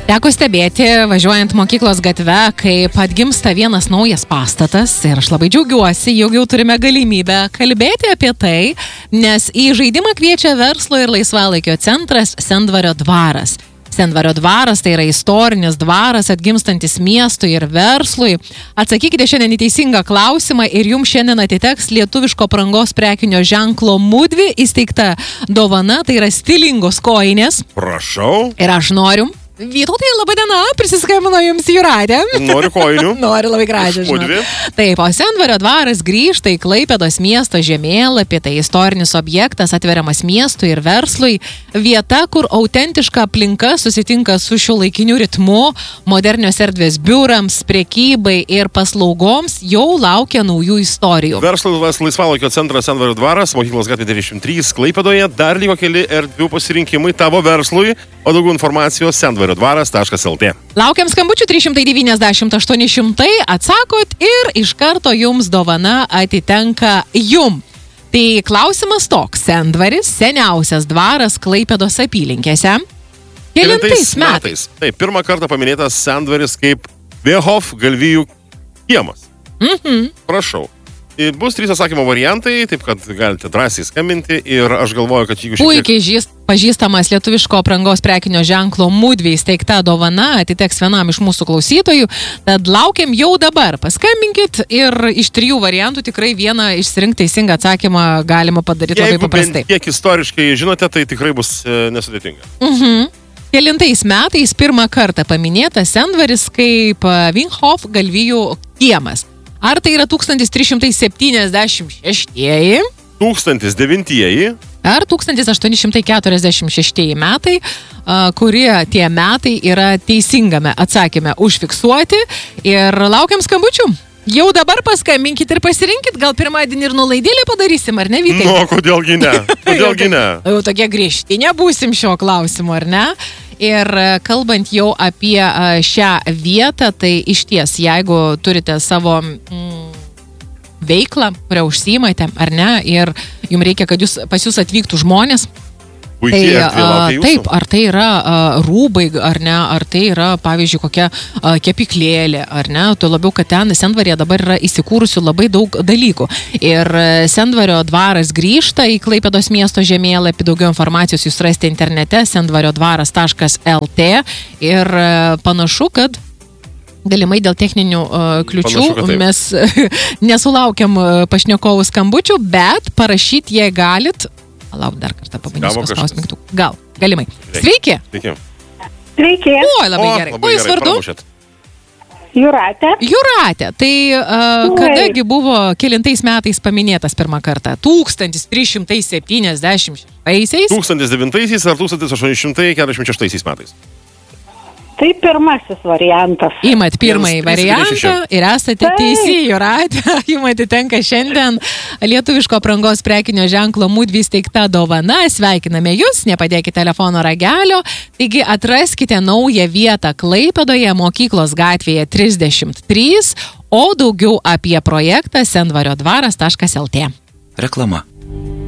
Teko stebėti, važiuojant mokyklos gatve, kaip atgimsta vienas naujas pastatas ir aš labai džiaugiuosi, jog jau turime galimybę kalbėti apie tai, nes į žaidimą kviečia verslo ir laisvalaikio centras Sendvario dvaras. Sendvario dvaras tai yra istorinis dvaras atgimstantis miestui ir verslui. Atsakykite šiandien į teisingą klausimą ir jums šiandien atiteks lietuviško aprangos prekinio ženklo Mudvi įsteigta dovana, tai yra stilingos kojinės. Prašau. Ir aš noriu. Vytautai, laba diena, prisiskambino jums Jūratė. Noriu kojinių. Noriu labai gražią, žinot. Taip, o Sendvario dvaras grįžta į Klaipėdos miesto žemėlapį, tai istorinis objektas atveriamas miestui ir verslui, vieta, kur autentiška aplinka susitinka su šiuolaikiniu ritmu, modernios erdvės biurams, prekybai ir paslaugoms jau laukia naujų istorijų. Verslo laisvalaikio centras Sendvario dvaras, mokyklos gatvė 93 Klaipėdoje, dar liko keli erdvių pasirinkimai tavo verslui, o daugiau informacijos sendvariodvaras.lt. Laukiam skambučių 390-800, atsakot ir iš karto jums dovana atitenka jum. Tai klausimas toks, Sendvaris, seniausias dvaras Klaipėdos apylinkėse. Kelintais metais? Taip, pirmą kartą paminėtas Sendvaris kaip Vėhof galvijų kiemas. Prašau. Bus 3 atsakymo variantai, taip kad galite drąsiai skambinti ir aš galvoju, kad jeigu Puikiai pažįstamas lietuviško aprangos prekinio ženklo Mudvi įsteigta dovana atiteks vienam iš mūsų klausytojų, tad laukiam jau dabar. Paskambinkit ir iš 3 variantų tikrai vieną išsirinkti teisingą atsakymą galima padaryti labai paprastai. Jeigu kiek istoriškai žinote, tai tikrai bus nesudėtinga. Kelintais metais pirmą kartą paminėtas Sendvaris kaip Vėhof galvijų kiemas. Ar tai yra 1376, 1009 ar 1846 metai, kurie tie metai yra teisingame atsakyme užfiksuoti ir laukiam skambučių. Jau dabar paskambinkit ir pasirinkit, gal pirmadienį ir nulaidėlį padarysim, ar ne, Vytai? Kodėlgi ne? Kodėlgi ne? Jau tokie griežti nebūsim šio klausimu, ar ne? Ir kalbant jau apie šią vietą, tai iš ties, jeigu turite savo veiklą, kurią užsiimate, ar ne, ir jums reikia, kad pas jūs atvyktų žmonės, taip, ar tai yra rūbai, ar ne, ar tai yra, pavyzdžiui, kokia kepiklėlė, ar ne, tuo labiau, kad ten Sendvaryje dabar yra įsikūrusių labai daug dalykų. Ir Sendvario dvaras grįžta į Klaipėdos miesto žemėlapį, daugiau informacijos jūs rasite internete sendvariodvaras.lt ir panašu, kad galimai dėl techninių kliučių mes nesulaukiam pašnekovų skambučių, bet parašyti jie galit. Lauk, dar kartą pabandysiu paspausti mygtuką. Gal, galimai. Sveiki. Sveiki. Oi, labai gerai. O jūs vardu? Jūratė. Jūratė. Tai kadagi buvo kelintais metais paminėtas pirmą kartą? 1376? 1009 ar 1846 metais? Tai pirmasis variantas. Įmat pirmąjį variantą ir esate teisi, Jūratė. Jums atitenka šiandien lietuviško aprangos prekinio ženklo Mudvi įsteigta dovana. Sveikiname jūs, nepadėkite telefono ragelio. Taigi atraskite naują vietą Klaipėdoje, mokyklos gatvėje 33, o daugiau apie projektą sendvariodvaras.lt. Reklama.